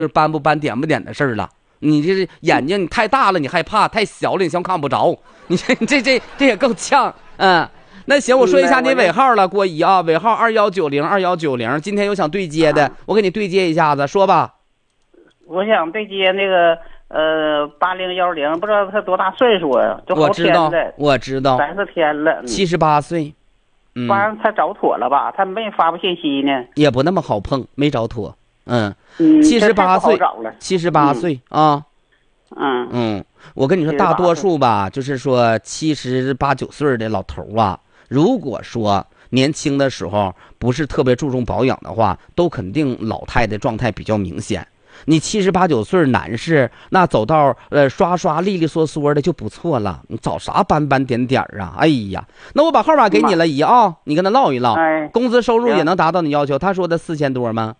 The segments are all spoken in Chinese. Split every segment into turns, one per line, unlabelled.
就是搬不搬点不点的事儿了。你这眼睛你太大了，你害怕；太小了，你像看不着。你这也够呛。那行，我说一下你尾号了，郭姨啊，尾号21902190。今天有想对接的，我给你对接一下子，说吧。
我想对接那个8010，不知道他多大岁数啊？就好天了，
我知道
30天了
，78岁。
反正他找妥了吧？他没发布信息呢，
也不那么好碰，没找妥。78岁，78岁啊。我跟你说，大多数吧，就是说78、9岁的老头啊，如果说年轻的时候不是特别注重保养的话，都肯定老态的状态比较明显。你78、9岁男士，那走道刷刷利利索索的就不错了，你找啥斑斑点点啊？哎呀，那我把号码给你了，姨啊，你跟他唠一唠，工资收入也能达到你要求。他说的4000多吗？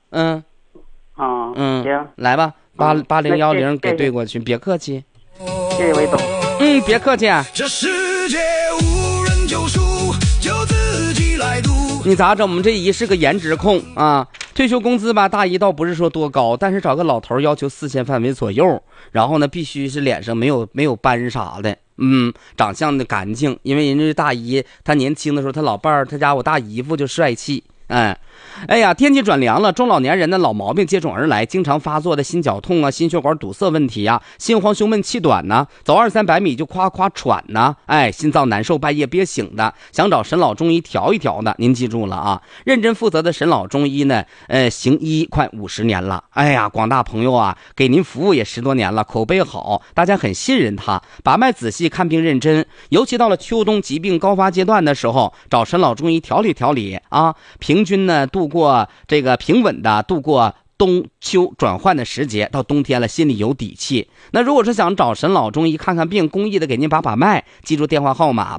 行，
来吧，8010给对过去，别客气。
谢谢魏总。
别客气。
这世界无人救赎，就自己来读。
你咋整？我们这姨是个颜值控啊。退休工资吧，大姨倒不是说多高，但是找个老头要求4000范围左右，然后呢，必须是脸上没有斑啥的，长相的干净，因为人家大姨她年轻的时候，她老伴儿，她家我大姨夫就帅气。哎呀，天气转凉了，中老年人的老毛病接踵而来，经常发作的心绞痛啊、心血管堵塞问题啊、心慌胸闷气短呐，走200-300米就夸喘呐，心脏难受半夜憋醒的，想找沈老中医调一调的，您记住了啊，认真负责的沈老中医呢，行医快50年了，哎呀，广大朋友啊，给您服务也10多年了，口碑好，大家很信任他，把脉仔细，看病认真，尤其到了秋冬疾病高发阶段的时候，找沈老中医调理啊，平均呢度过这个平稳的度过冬秋转换的时节，到冬天了心里有底气。那如果是想找沈老中医看看病，公益的给您把脉，记住电话号码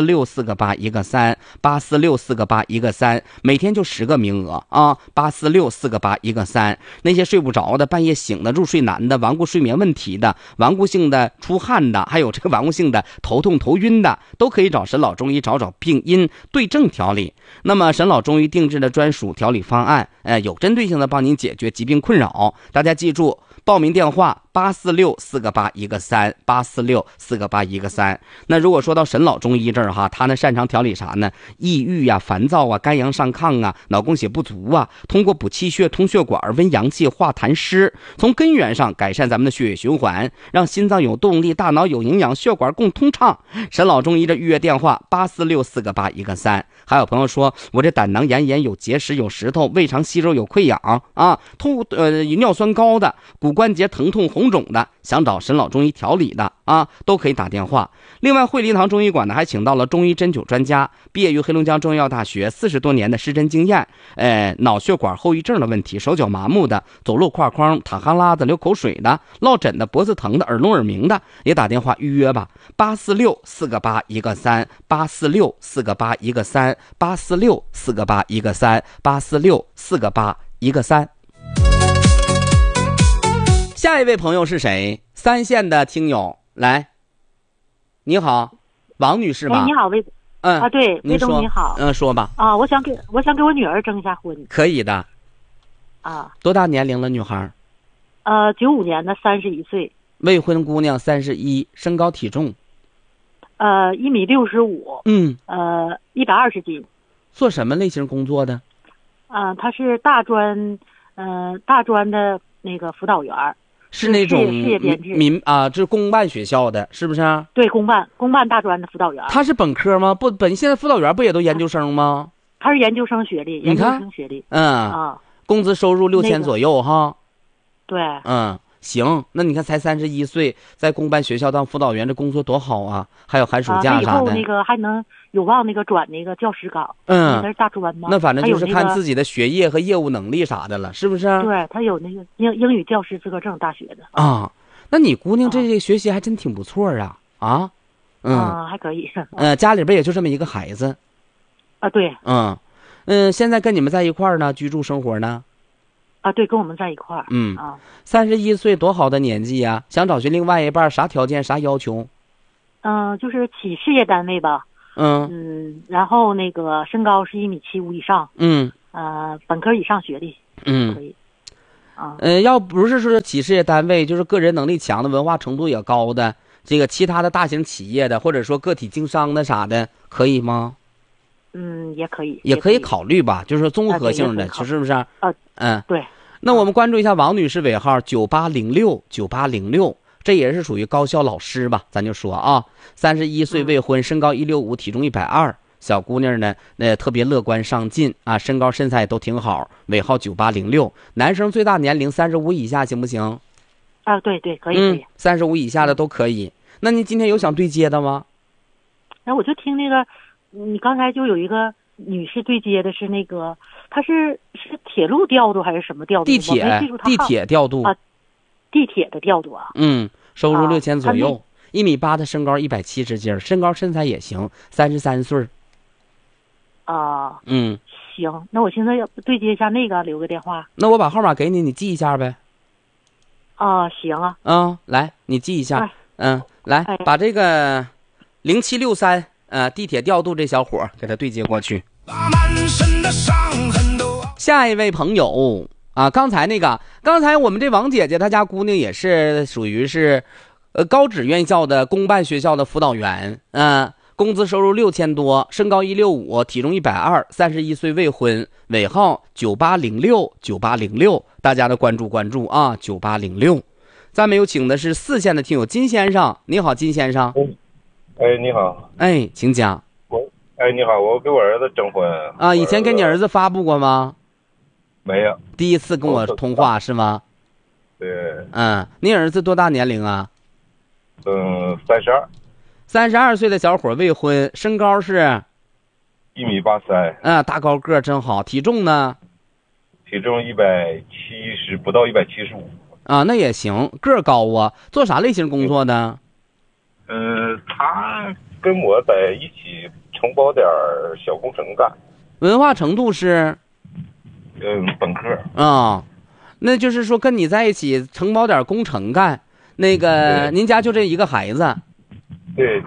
84648113，84648113，每天就10个名额啊，84648113。那些睡不着的、半夜醒的、入睡难的、顽固睡眠问题的、顽固性的出汗的，还有这个顽固性的头痛头晕的，都可以找沈老中医找病因，对症调理。那么沈老中医定制的专属调理方案，有针对性的帮您解决疾病困扰。大家记住，报名电话84648113，84648113。那如果说到沈老中医这儿哈，他呢擅长调理啥呢？抑郁啊、烦躁啊、肝阳上亢啊、脑供血不足啊，通过补气血、通血管、温阳气、化痰湿，从根源上改善咱们的血液循环，让心脏有动力，大脑有营养，血管更通畅。沈老中医的预约电话84648113。还有朋友说，我这胆囊炎有结石有石头，胃肠息肉有溃疡啊，尿酸高的，骨关节疼痛红肿的，想找沈老中医调理的啊，都可以打电话。另外，惠林堂中医馆呢还请到了中医针灸专家，毕业于黑龙江中医药大学，40多年的施针经验。脑血管后遗症的问题，手脚麻木的，走路挎筐、淌哈喇子、流口水的，落枕的，脖子疼的，耳聋耳鸣的，也打电话预约吧。8464813，8464813，8464813，8464813。下一位朋友是谁？3线的听友来，你好，王女士吧？
你好，魏对，魏总你好。
说吧。
啊，我想给我女儿征一下婚。
可以的。
啊，
多大年龄了，女孩
？95年的，31岁。
未婚姑娘，31，身高体重
？1.65米。120斤。
做什么类型工作的？
她是大专的那个辅导员。
是那种
事业编制
就是公办学校的，是不是？
对，公办大专的辅导员。
他是本科吗？不，现在辅导员不也都研究生吗？
他是研究生学历。研究生学历。
工资收入6000左右哈。
对。
行，那你看才31岁，在公办学校当辅导员，这工作多好啊！还有寒暑假啥的。
以后那个还能有望那个转那个教师岗。那是大专吗？
那反正就是看自己的学业和业务能力啥的了，是不是？
对，他有那个英语教师资格证，大学的。
那你姑娘这学习还真挺不错啊！
还可以。
家里边也就这么一个孩子。
对。
现在跟你们在一块儿呢，居住生活呢？
对，跟我们在一块儿。
31岁多好的年纪呀！想找寻另外一半，啥条件啥要求？
就是企事业单位吧。然后那个身高是1.75米以上。本科以上学历。可以。
要不是说企事业单位，就是个人能力强的、文化程度也高的，这个其他的大型企业的，或者说个体经商的啥的，可以吗？
也可以，
也可以考虑吧，就是说综合性的，是不是？
对。
那我们关注一下王女士尾号9806，这也是属于高校老师吧？咱就说啊，31岁未婚，身高165，体重120，小姑娘呢，特别乐观上进啊，身高身材都挺好。尾号9806，男生最大年龄35以下行不行？
对，可以。
35以下的都可以。那您今天有想对接的吗？
然后我就听那个，你刚才就有一个女士对接的是那个，她是铁路调度还是什么调度？
地铁调度
啊，地铁的调度啊。
收入6000左右，1米8的身高，170斤，身高身材也行，33岁。
行，那我现在要对接一下那个，留个电话。
那我把号码给你，你记一下呗。
行啊。
来，你记一下。来，把这个0763地铁调度这小伙给他对接过去。下一位朋友刚才我们这王姐姐她家姑娘也是属于是高职院校的公办学校的辅导员，工资收入6000多，身高165，体重120， 31岁未婚，尾号9806，大家的关注啊，9806。咱们有请的是4线的听友金先生，你好，金先生。
你好。
请讲。
你好，我给我儿子征婚
以前给你儿子发布过吗？
没有，
第一次跟我通话是吗？
对。
你儿子多大年龄啊？32岁的小伙，未婚，身高是
1.83米。
大高个真好。体重呢？
体重170，不到175。
那也行，个高啊。做啥类型工作呢？
他跟我在一起承包点小工程干。
文化程度是？
本科。
那就是说跟你在一起承包点工程干。那个您家就这一个孩子？
对。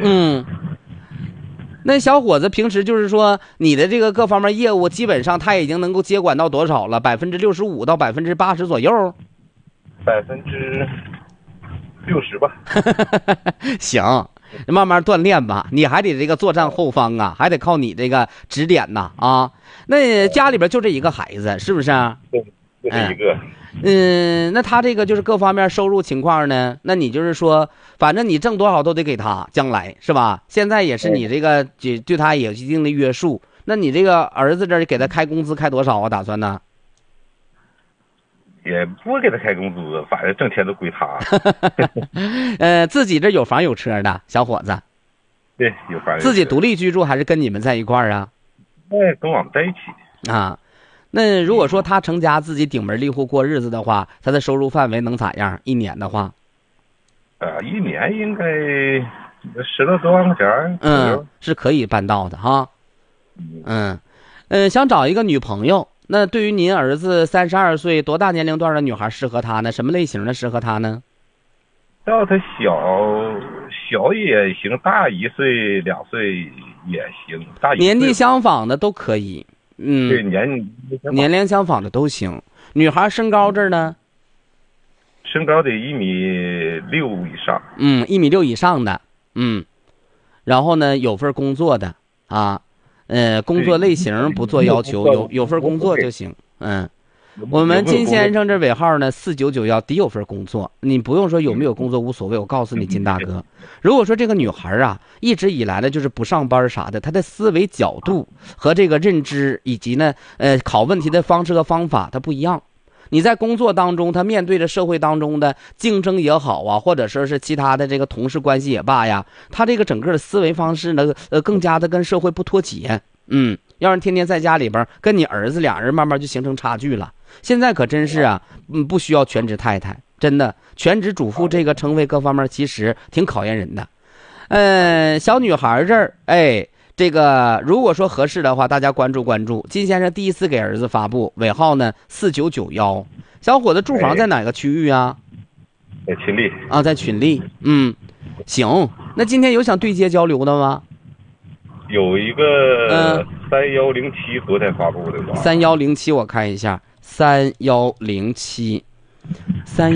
那小伙子平时就是说你的这个各方面业务基本上他已经能够接管到多少了？65%到80%左右
？60%吧。
行，慢慢锻炼吧，你还得这个作战后方啊，还得靠你这个指点呐那家里边就这一个孩子是不是？
对，就这一个。
那他这个就是各方面收入情况呢？那你就是说，反正你挣多少都得给他，将来是吧？现在也是你这个对他也有一定的约束。那你这个儿子这给他开工资开多少啊？打算呢？
也不给他开工资，反正挣钱都归他。
自己这有房有车的小伙子。
对，有房有车。
自己独立居住还是跟你们在一块儿啊？
跟我们在一起。
那如果说他成家自己顶门立户过日子的话，他的收入范围能咋样？一年的话？
一年应该10多万块钱。
是可以办到的哈。想找一个女朋友。那对于您儿子32岁，多大年龄段的女孩适合他呢？什么类型的适合他呢？
要他小也行，大1岁2岁也行，大1岁
年纪相仿的都可以。
对，
年龄相仿的都行。女孩身高这儿呢？
身高得1.6米以上。
1.6米以上的。然后呢，有份工作的工作类型不做要求，有份工作就行。我们金先生这尾号呢4991，得有份工作。你不用说有没有工作无所谓，我告诉你金大哥，如果说这个女孩一直以来呢就是不上班啥的，她的思维角度和这个认知以及呢考问题的方式和方法它不一样。你在工作当中，他面对着社会当中的竞争也好或者说是其他的这个同事关系也罢呀，他这个整个的思维方式呢更加的跟社会不脱节。要是天天在家里边跟你儿子俩人慢慢就形成差距了。现在可真是不需要全职太太，真的全职主妇这个称谓各方面其实挺考验人的。小女孩这儿这个如果说合适的话，大家关注。金先生第一次给儿子发布，尾号呢4991。小伙子住房在哪个区域啊？
在群力
在群力。行，那今天有想对接交流的吗？
有一个3107昨天发布的吧？
3107我看一下 3107，31